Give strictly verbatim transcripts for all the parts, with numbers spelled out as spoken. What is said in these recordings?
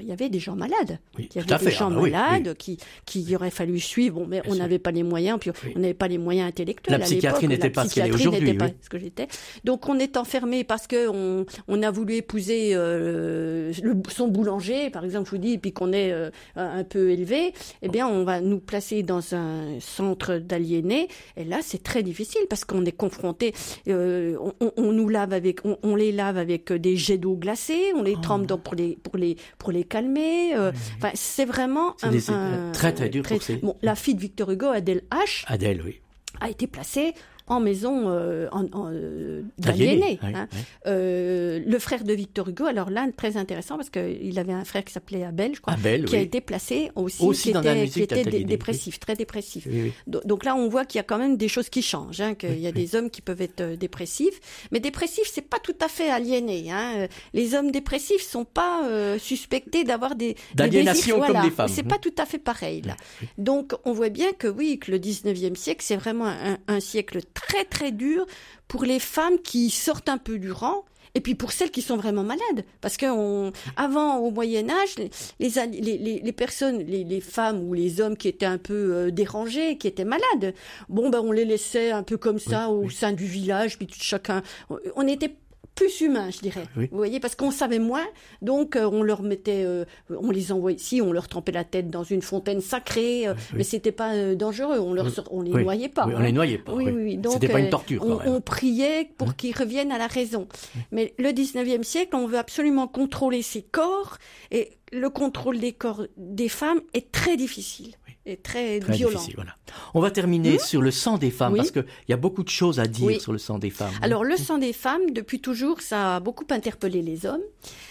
il y avait des gens malades. Oui, il y avait tout à des fait. gens Ah, oui, malades oui. qui qui aurait fallu suivre. Bon, mais Bien on sûr. n'avait pas les moyens, puis Oui. on n'avait pas les moyens intellectuels. La à psychiatrie l'époque. n'était pas La ce qu'elle est psychiatrie aujourd'hui, n'était pas oui. ce que j'étais. Donc on est enfermé parce que on on a voulu épouser euh, le, son boulanger, par exemple, je vous dis, et puis qu'on est euh, un peu élevé. Eh bien, on va nous placer dans un centre d'aliénés. Et là, c'est très difficile parce qu'on est confronté. Euh, on, on nous lave avec, on, on les lave avec des jets d'eau glacée, on les Oh. trempe dans, pour les pour les pour les calmer. Euh, enfin, c'est vraiment C'est un, des- un- très, très dur pour ces- Bon, la fille de Victor Hugo, Adèle H, Adèle, oui. a été placée en maison euh, en, en, euh, D'aliénés, d'aliénés. oui, hein. oui. Euh, le frère de Victor Hugo, alors là, très intéressant parce qu'il avait un frère qui s'appelait Abel, je crois, Abel, qui a oui. été placé aussi, Aussi qui dans la était, musique qui était dé- d'aliénés, dépressif, très dépressif. Oui, oui. Do- Donc là, on voit qu'il y a quand même des choses qui changent, hein, qu'il y a des hommes qui peuvent être euh, dépressifs, mais dépressifs, c'est pas tout à fait aliéné. Hein. Euh, Les hommes dépressifs sont pas euh, suspectés d'avoir des, des D'aliénation désirs, comme voilà. les femmes. C'est pas tout à fait pareil là. Donc on voit bien que oui, que le dix-neuvième siècle, c'est vraiment un, un siècle très très dur pour les femmes qui sortent un peu du rang. Et puis pour celles qui sont vraiment malades, parce que on, avant au Moyen Âge, les, les, les, les, les personnes, les, les femmes ou les hommes qui étaient un peu euh, dérangés, qui étaient malades, bon ben on les laissait un peu comme ça Oui, au oui. sein du village, puis tout- chacun, on était plus humain, je dirais. Oui. Vous voyez, parce qu'on savait moins, donc euh, on leur mettait, euh, on les envoyait ici, on leur trempait la tête dans une fontaine sacrée, euh, Oui, oui. mais c'était pas euh, dangereux, on leur, Oui. sort- on les Oui. noyait pas. Oui, on hein. les noyait pas. Oui, oui. oui, oui. Donc, C'était pas une euh, torture, on, quand même. on priait pour Hein? qu'ils reviennent à la raison. Mais le dix-neuvième siècle, on veut absolument contrôler ces corps, et le contrôle des corps des femmes est très difficile, et très, Très violent. difficile, voilà. On va terminer sur le sang des femmes, Oui. parce qu'il y a beaucoup de choses à dire Oui. sur le sang des femmes. Alors, le sang des femmes, depuis toujours, ça a beaucoup interpellé les hommes.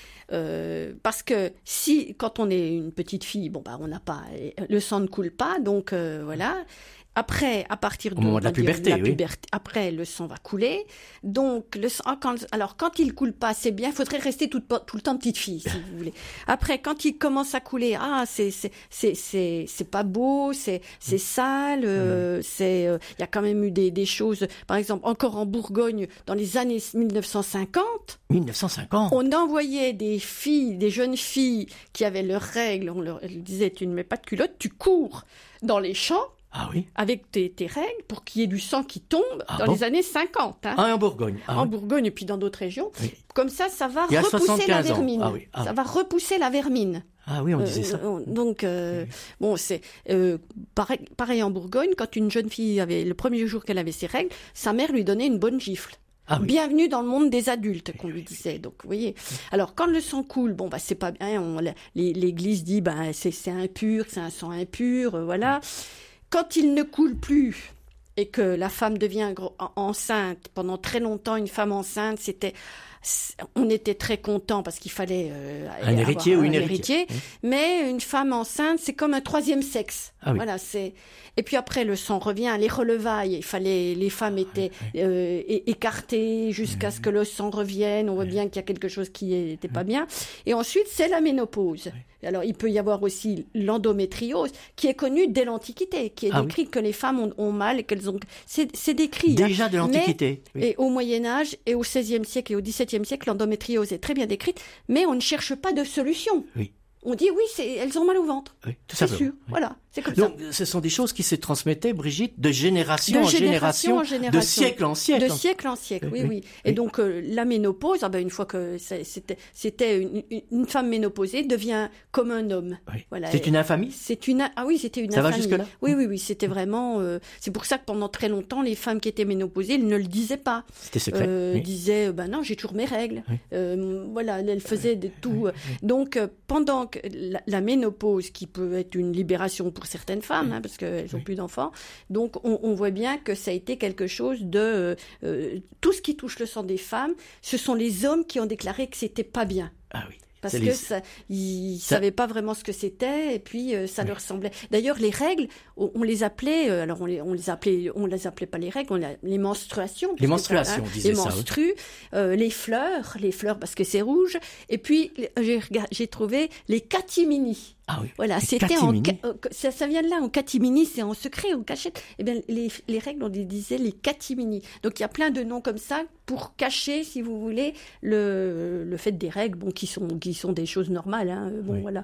Euh, parce que si, quand on est une petite fille, bon, bah, on n'a pas, le sang ne coule pas, donc euh, voilà. Après, à partir de, Au moment on de la va dire, puberté, oui. puberté, après, le sang va couler. Donc, le sang, quand, alors, quand il coule pas, c'est bien. Il faudrait rester tout, tout le temps petite fille, si vous voulez. Après, quand il commence à couler, ah, c'est, c'est, c'est, c'est, c'est pas beau, c'est, c'est sale, euh, c'est, euh, il y a quand même eu des, des choses. Par exemple, encore en Bourgogne, dans les années mille neuf cent cinquante, mille neuf cent cinquante. on envoyait des filles, des jeunes filles qui avaient leurs règles. On leur elles disaient, tu ne mets pas de culotte, tu cours dans les champs Ah oui. avec tes, tes règles pour qu'il y ait du sang qui tombe Ah dans bon les années cinquante. Hein, Ah, en Bourgogne. Ah, en oui. Bourgogne et puis dans d'autres régions. Oui. Comme ça, ça va Il y a repousser la soixante-quinze ans. vermine. Ah oui, ah ça oui. va repousser la vermine. Ah oui, on disait Euh, ça. euh, donc, euh, bon, c'est euh, pareil, pareil en Bourgogne, quand une jeune fille avait, le premier jour qu'elle avait ses règles, sa mère lui donnait une bonne gifle. Ah oui. Bienvenue dans le monde des adultes, qu'on lui disait. Donc, vous voyez. Alors, quand le sang coule, bon, bah, c'est pas bien. On, la- les- l'Église dit, bah, c'est, c'est impur, c'est un sang impur, euh, voilà. Quand il ne coule plus et que la femme devient gro- en- enceinte, pendant très longtemps, une femme enceinte, c'était, c'est- on était très content parce qu'il fallait euh, Un avoir héritier ou un une héritière. héritier. Mais une femme enceinte, c'est comme un troisième sexe. Ah oui. Voilà, c'est. Et puis après, le sang revient, les relevailles. Il fallait, les femmes étaient euh, é- écartées jusqu'à ce que le sang revienne. On voit bien qu'il y a quelque chose qui n'était pas bien. Et ensuite, c'est la ménopause. Alors, il peut y avoir aussi l'endométriose, qui est connue dès l'Antiquité, qui est Ah oui. décrit que les femmes ont, ont mal et qu'elles ont. C'est, c'est décrit. hein. Déjà de l'Antiquité. Mais- Oui. Et au Moyen Âge et au seizième siècle et au dix-septième siècle, l'endométriose est très bien décrite, mais on ne cherche pas de solution. Oui. On dit oui, c'est, elles ont mal au ventre. Oui, tout C'est simplement. sûr. Oui. Voilà, c'est comme Donc, ça. ce sont des choses qui se transmettaient, Brigitte, de génération, De en, génération génération, en génération. de siècle en siècle. De siècle en siècle, oui, Oui, oui. oui. Et Oui. donc, euh, la ménopause, ah ben, une fois que c'est- c'était, c'était une, une- une femme ménopausée, devient comme un homme. Oui. Voilà. C'est une infamie. C'est une, ah oui, c'était une Ça va infamie. jusque-là Oui, oui, oui, c'était vraiment, euh, c'est pour ça que pendant très longtemps, les femmes qui étaient ménopausées, elles ne le disaient pas. C'était secret. Euh, oui. disaient, ben non, j'ai toujours mes règles. Oui. Euh, voilà, elles faisaient de tout. Donc, euh, pendant que la, la ménopause, qui peut être une libération pour certaines femmes, hein, parce qu'elles n'ont Oui. plus d'enfants, donc on, on voit bien que ça a été quelque chose de... euh, euh, tout ce qui touche le sang des femmes, ce sont les hommes qui ont déclaré que c'était pas bien. Ah oui. Parce C'est que les- ça, ils Ça- savaient pas vraiment ce que c'était, et puis euh, ça Oui. leur semblait. D'ailleurs, les règles, on, on les appelait, euh, alors on les, on les appelait, on les appelait pas les règles, on les, les menstruations. Les parce que ça, menstruations, on disait les ça, oui. menstrues, euh, les fleurs, les fleurs parce que c'est rouge, et puis les- j'ai, rega- j'ai trouvé les catimini. Ah oui. Voilà, Les c'était en, catimini. ca- euh, ça, ça vient de là, en catimini, c'est en secret, en cachette. Eh bien, les, les règles, on les disait les catimini. Donc, il y a plein de noms comme ça pour cacher, si vous voulez, le, le fait des règles, bon, qui sont, qui sont des choses normales, hein. Bon, Oui. voilà.